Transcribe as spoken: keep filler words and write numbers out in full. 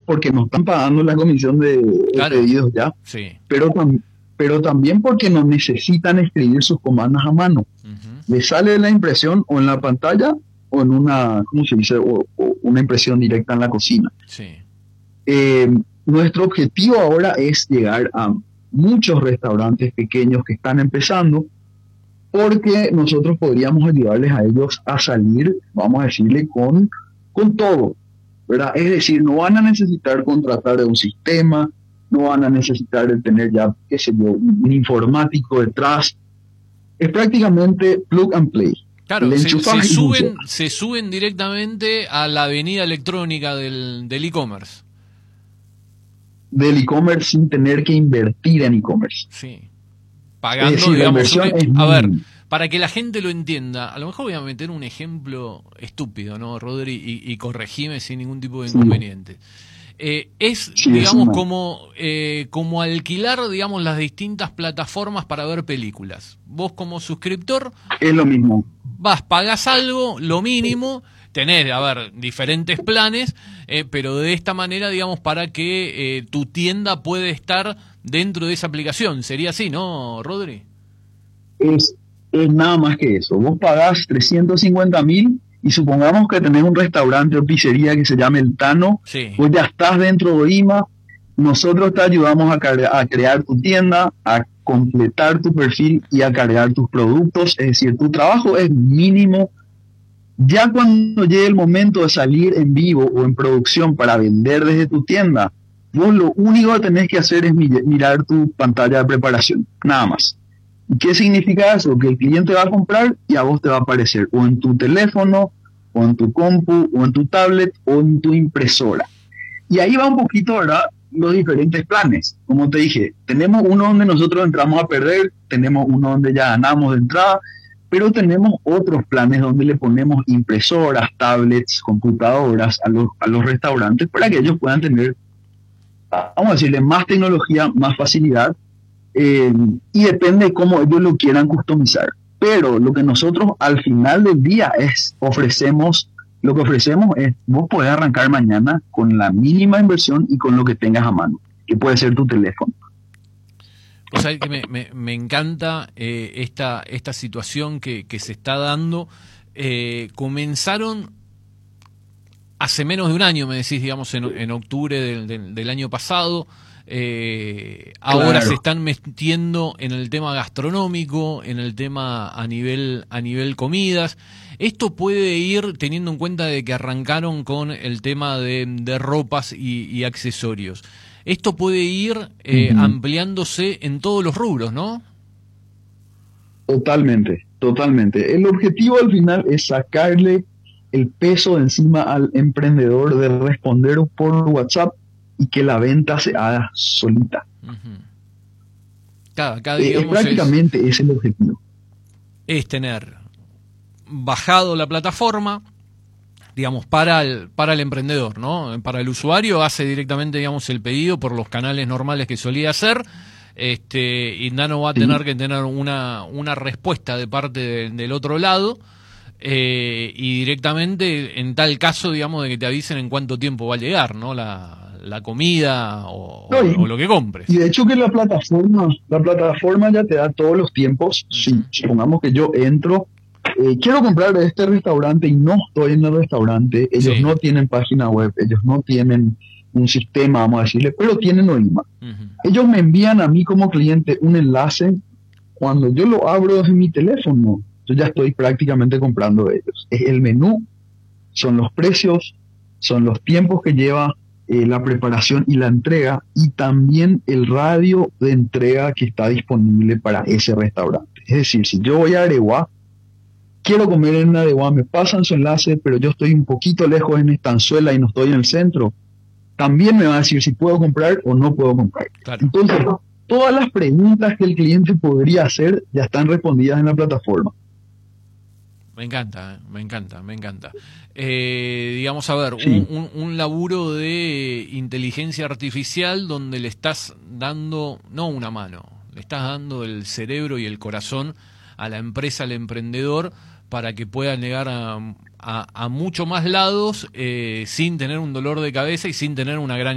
porque nos están pagando la comisión de, de Claro, pedidos ya, sí. pero, tam- pero también porque no necesitan escribir sus comandas a mano. Ujú, Le sale la impresión o en la pantalla o en una, ¿cómo se dice? O, o una impresión directa en la cocina. sí. Eh, Nuestro objetivo ahora es llegar a muchos restaurantes pequeños que están empezando, porque nosotros podríamos ayudarles a ellos a salir, vamos a decirle, con, con todo, ¿verdad? Es decir, no van a necesitar contratar de un sistema, no van a necesitar de tener ya, qué sé yo, un informático detrás. Es prácticamente plug and play. Claro, Le se, se enchufas y funciona. suben, se suben directamente a la avenida electrónica del, del e-commerce. Del e-commerce sin tener que invertir en e-commerce. Sí. Es Pagando, decir, la digamos, un, inversión es a ver, mínima. para que la gente lo entienda, a lo mejor voy a meter un ejemplo estúpido, ¿no, Rodri? Y, y corregime sin ningún tipo de Sí, inconveniente. Eh, es, sí, digamos, decime. como, eh, como alquilar, digamos, las distintas plataformas para ver películas. Vos como suscriptor Es lo mismo. vas, pagás algo, lo mínimo, tenés, a ver, diferentes planes, eh, pero de esta manera, digamos, para que eh, tu tienda puede estar dentro de esa aplicación. Sería así, ¿no, Rodri? Es, es nada más que eso. Vos pagás trescientos cincuenta mil y supongamos que tenés un restaurante o pizzería que se llame El Tano, Sí. pues ya estás dentro de I M A, nosotros te ayudamos a, cre- a crear tu tienda, a completar tu perfil y a cargar tus productos, es decir, tu trabajo es mínimo. Ya cuando llegue el momento de salir en vivo o en producción para vender desde tu tienda, vos lo único que tenés que hacer es mi- mirar tu pantalla de preparación, nada más. ¿Y qué significa eso? Que el cliente va a comprar y a vos te va a aparecer o en tu teléfono, o en tu compu, o en tu tablet, o en tu impresora. Y ahí va un poquito, ¿verdad? Los diferentes planes. Como te dije, tenemos uno donde nosotros entramos a perder, tenemos uno donde ya ganamos de entrada, pero tenemos otros planes donde le ponemos impresoras, tablets, computadoras a los, a los restaurantes para que ellos puedan tener, vamos a decirle, más tecnología, más facilidad, eh, y depende de cómo ellos lo quieran customizar. Pero lo que nosotros al final del día es ofrecemos, lo que ofrecemos es, vos podés arrancar mañana con la mínima inversión y con lo que tengas a mano, que puede ser tu teléfono. O sea, que me, me, me encanta eh, esta, esta situación que, que se está dando. Eh, comenzaron hace menos de un año, me decís, digamos, en, en octubre del, del, del año pasado. Eh, ahora Claro. se están metiendo en el tema gastronómico, en el tema a nivel, a nivel comidas. Esto puede ir teniendo en cuenta de que arrancaron con el tema de, de ropas y, y accesorios. Esto puede ir eh, Uh-huh. ampliándose en todos los rubros, ¿no? Totalmente, totalmente. El objetivo al final es sacarle el peso de encima al emprendedor de responder por WhatsApp y que la venta se haga solita. Uh-huh. Cada, acá, Eh, es digamos, es, prácticamente ese es el objetivo. es tener bajado la plataforma, digamos, para el, para el emprendedor, ¿no? Para el usuario hace directamente, digamos, el pedido por los canales normales que solía hacer, este, y no va a Sí. tener que tener una, una respuesta de parte de, del otro lado, eh, y directamente, en tal caso, digamos, de que te avisen en cuánto tiempo va a llegar, ¿no? La, la comida o, No, y, o lo que compres. y de hecho que la plataforma, la plataforma ya te da todos los tiempos. Uh-huh. Si supongamos que yo entro, eh, quiero comprar de este restaurante y no estoy en el restaurante, ellos Sí. no tienen página web, ellos no tienen un sistema, vamos a decirle, pero tienen OIMA. Uh-huh. Ellos me envían a mí como cliente un enlace. Cuando yo lo abro desde mi teléfono, yo ya estoy prácticamente comprando de ellos. Es el menú, son los precios, son los tiempos que lleva eh, la preparación y la entrega, y también el radio de entrega que está disponible para ese restaurante. Es decir, si yo voy a Areguá, quiero comer en Areguá, me pasan su enlace, pero yo estoy un poquito lejos en Estanzuela y no estoy en el centro, también me va a decir si puedo comprar o no puedo comprar. Claro. Entonces, todas las preguntas que el cliente podría hacer ya están respondidas en la plataforma. Me encanta, eh, me encanta, me encanta. Eh, digamos, a ver, Sí. un, un, un laburo de inteligencia artificial donde le estás dando, no una mano, le estás dando el cerebro y el corazón a la empresa, al emprendedor, para que pueda llegar a, a, a mucho más lados, eh, sin tener un dolor de cabeza y sin tener una gran